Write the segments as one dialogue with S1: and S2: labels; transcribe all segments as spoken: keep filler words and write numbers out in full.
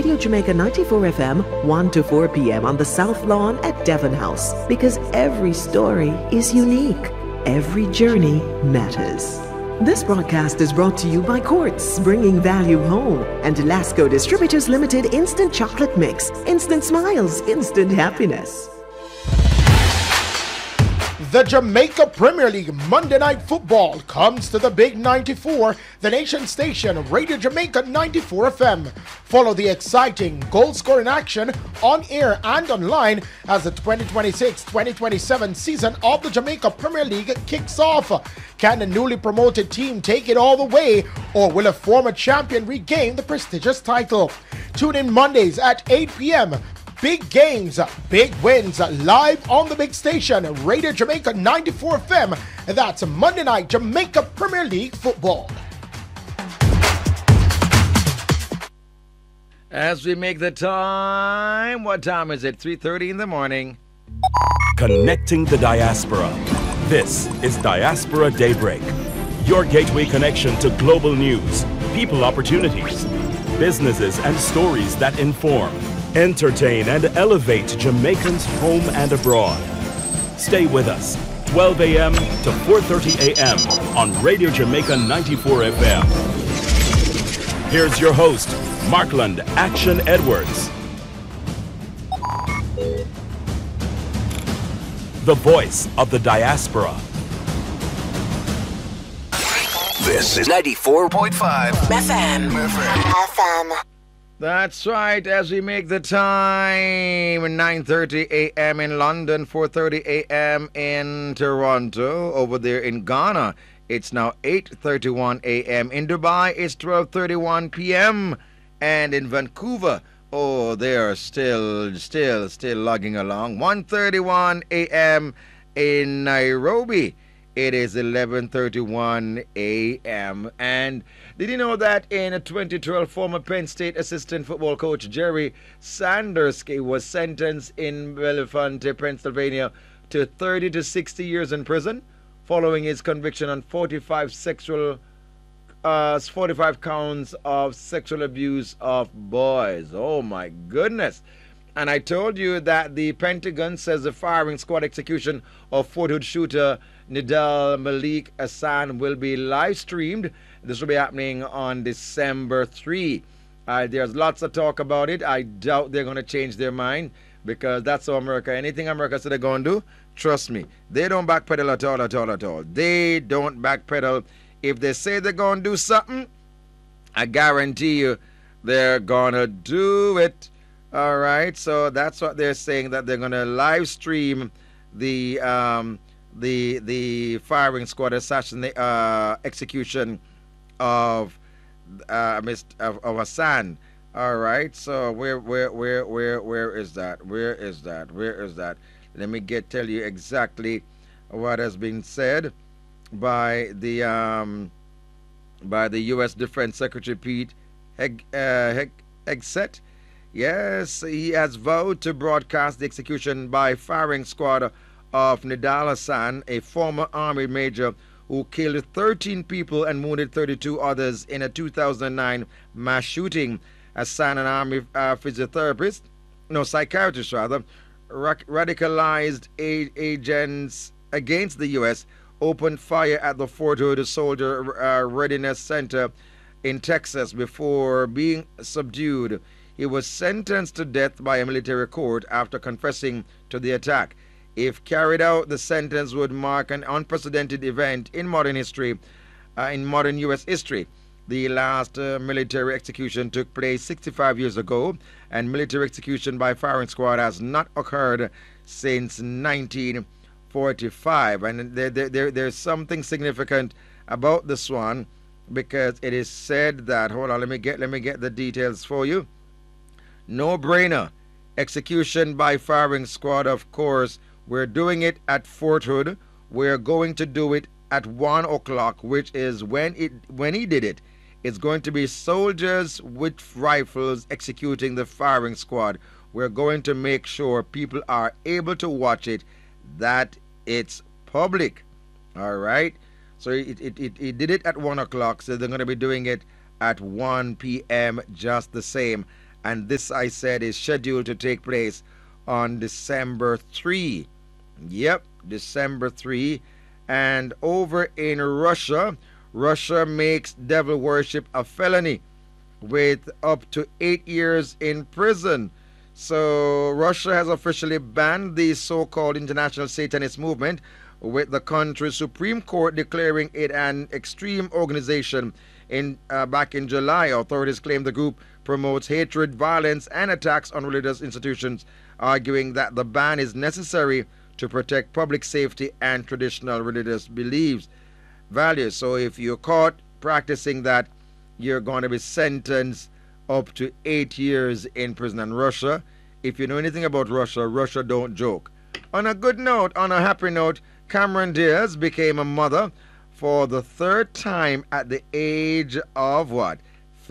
S1: Radio Jamaica ninety-four F M, one to four p.m. on the South Lawn at Devon House. Because every story is unique. Every journey matters. This broadcast is brought to you by Quartz, bringing value home, and Lasco Distributors Limited Instant Chocolate Mix. Instant smiles, instant happiness.
S2: The Jamaica Premier League Monday Night Football comes to the Big ninety-four, the nation station, Radio Jamaica ninety-four F M. Follow the exciting goal-scoring action on air and online as the twenty twenty-six twenty twenty-seven season of the Jamaica Premier League kicks off. Can the newly promoted team take it all the way, or will a former champion regain the prestigious title? Tune in Mondays at eight p.m. Big games, big wins, live on the big station, Radio Jamaica ninety-four F M. That's Monday night Jamaica Premier League football.
S3: As we make the time, what time is it? three thirty in the morning.
S4: Connecting the diaspora. This is Diaspora Daybreak, your gateway connection to global news, people opportunities, businesses and stories that inform, entertain and elevate Jamaicans home and abroad. Stay with us, twelve a.m. to four thirty a.m. on Radio Jamaica ninety-four F M. Here's your host, Markland Action Edwards. The voice of the diaspora.
S5: This is ninety-four point five
S6: F M. F M.
S3: That's right, as we make the time, nine thirty a.m. in London, four thirty a.m. in Toronto. Over there in Ghana, it's now eight thirty-one a.m. In Dubai, it's twelve thirty-one p.m. And in Vancouver, oh, they are still, still, still logging along. one thirty-one a.m. in Nairobi, it is eleven thirty-one a.m. And did you know that in twenty twelve, former Penn State assistant football coach Jerry Sandusky was sentenced in Bellefonte, Pennsylvania to thirty to sixty years in prison following his conviction on forty-five sexual uh, forty-five counts of sexual abuse of boys. Oh my goodness. And I told you that the Pentagon says the firing squad execution of Fort Hood shooter Nidal Malik Hassan will be live streamed. This will be happening on December third. Uh, there's lots of talk about it. I doubt they're going to change their mind because that's how America, anything America said they're going to do, trust me, they don't backpedal at all, at all, at all. They don't backpedal. If they say they're going to do something, I guarantee you they're going to do it. All right, so that's what they're saying, that they're going to live stream the um, the the firing squad assassin uh, execution of uh, Mister Of, of Hassan. All right, so where where where where where is that? Where is that? Where is that? Let me get tell you exactly what has been said by the um, by the U S Defense Secretary Pete Heg, uh, Heg, Hegseth. Yes, he has vowed to broadcast the execution by firing squad of Nidal Hassan, a former Army major who killed thirteen people and wounded thirty-two others in a two thousand nine mass shooting. Hassan, an Army uh, physiotherapist, no, psychiatrist rather, ra- radicalized a- agents against the U S, opened fire at the Fort Hood Soldier uh, Readiness Center in Texas before being subdued. He was sentenced to death by a military court after confessing to the attack. If carried out, the sentence would mark an unprecedented event in modern history, uh, in modern U S history. The last uh, military execution took place sixty-five years ago, and military execution by firing squad has not occurred since nineteen forty-five. And there, there, there, there's something significant about this one, because it is said that, hold on, let me get, let me get the details for you. No brainer. Execution by firing squad, of course. We're doing it at Fort Hood. We're going to do it at one o'clock, which is when it when he did it. It's going to be soldiers with rifles executing the firing squad. We're going to make sure people are able to watch it, that it's public. All right? So it, it, it, it did it at one o'clock, so they're going to be doing it at one p.m. just the same. And this, I said, is scheduled to take place on December third. Yep, December third. And over in Russia, Russia makes devil worship a felony with up to eight years in prison. So Russia has officially banned the so-called International Satanist Movement, with the country's Supreme Court declaring it an extreme organization. In uh, back in July, authorities claim the group promotes hatred, violence, and attacks on religious institutions, arguing that the ban is necessary to protect public safety and traditional religious beliefs, values. So if you're caught practicing that, you're going to be sentenced up to eight years in prison. And Russia, if you know anything about Russia, Russia don't joke. On a good note, on a happy note, Cameron Diaz became a mother for the third time at the age of what?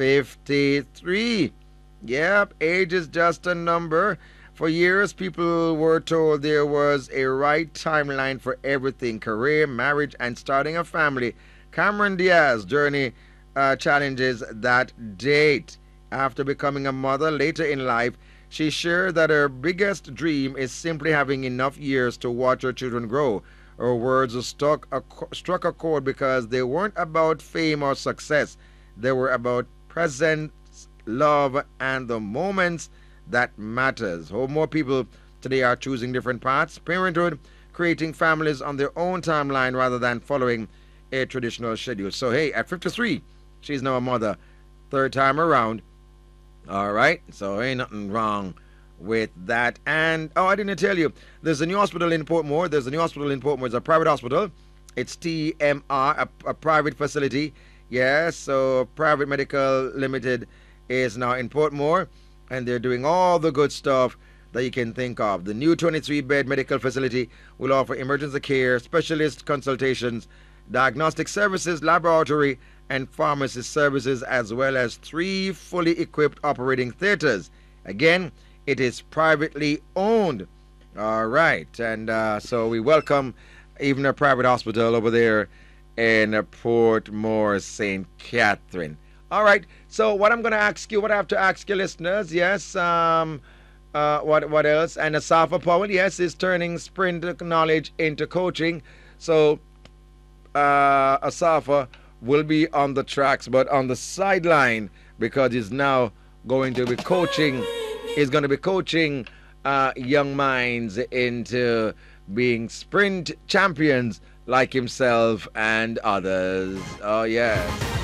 S3: fifty-three. Yep, age is just a number. For years, people were told there was a right timeline for everything: career, marriage, and starting a family. Cameron Diaz's journey uh, challenges that date. After becoming a mother later in life, she shared that her biggest dream is simply having enough years to watch her children grow. Her words struck a, struck a chord because they weren't about fame or success. They were about presence, love, and the moments that matters. Oh, more people today are choosing different paths: parenthood, creating families on their own timeline rather than following a traditional schedule. So, hey, at fifty-three, she's now a mother, third time around. All right, so ain't nothing wrong with that. And, oh, I didn't tell you, there's a new hospital in Portmore. There's a new hospital in Portmore. It's a private hospital. It's T M R, a, a private facility. Yes, so Private Medical Limited is now in Portmore, and they're doing all the good stuff that you can think of. The new twenty-three bed medical facility will offer emergency care, specialist consultations, diagnostic services, laboratory and pharmacy services, as well as three fully equipped operating theaters. Again, it is privately owned. All right, and uh, so we welcome even a private hospital over there in Portmore, Saint Catherine. All right, so what I'm going to ask you, what I have to ask you listeners, yes, um, uh, what what else? And Asafa Powell, yes, is turning sprint knowledge into coaching. So uh, Asafa will be on the tracks, but on the sideline, because he's now going to be coaching. He's going to be coaching uh, young minds into being sprint champions like himself and others. Oh, yeah.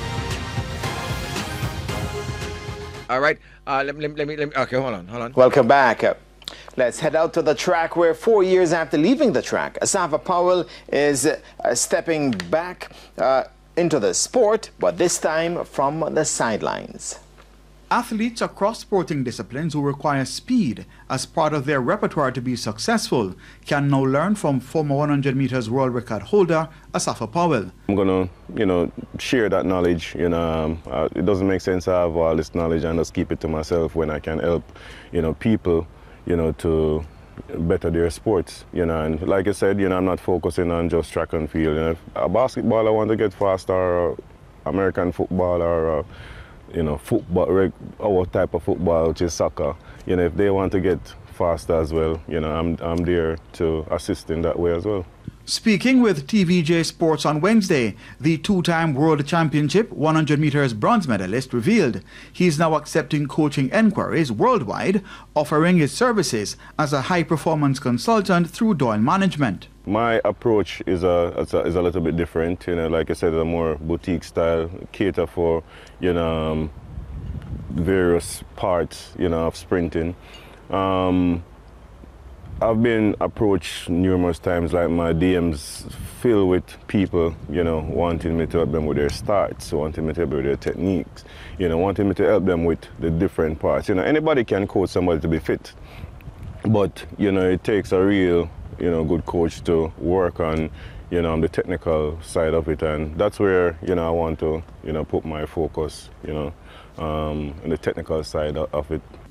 S3: All right. Uh, let, let, let me, let me, okay, hold on, hold on.
S7: Welcome back. Let's head out to the track, where four years after leaving the track, Asafa Powell is uh, stepping back uh, into the sport, but this time from the sidelines.
S8: Athletes across sporting disciplines who require speed as part of their repertoire to be successful can now learn from former one hundred meters world record holder Asafa Powell.
S9: I'm going to, you know, share that knowledge. You know, um, uh, it doesn't make sense to have all this knowledge and just keep it to myself when I can help, you know, people, you know, to better their sports, you know. And like I said, you know, I'm not focusing on just track and field. You know, if a basketball I want to get faster, or American football, or uh, you know, football, our type of football, which is soccer. You know, if they want to get faster as well, you know, I'm I'm there to assist in that way as well.
S8: Speaking with T V J Sports on Wednesday, the two-time World Championship one hundred meters bronze medalist revealed he's now accepting coaching enquiries worldwide, offering his services as a high-performance consultant through Doyle Management.
S9: My approach is a, is a is a little bit different. You know, like I said, a more boutique style, cater for, you know, um, various parts, you know, of sprinting. Um, I've been approached numerous times, like my D Ms fill with people, you know, wanting me to help them with their starts, wanting me to help them with their techniques, you know, wanting me to help them with the different parts. You know, anybody can coach somebody to be fit, but, you know, it takes a real, you know, good coach to work on, you know, on the technical side of it, and that's where, you know, I want to, you know, put my focus, you know, um, on the technical side of it.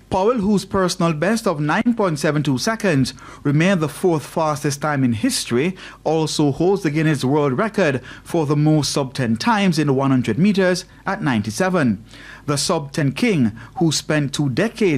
S8: Powell, whose personal best of nine point seven two seconds remained the fourth fastest time in history, also holds the Guinness World Record for the most sub ten times in the one hundred meters at ninety-seven. The sub ten king, who spent two decades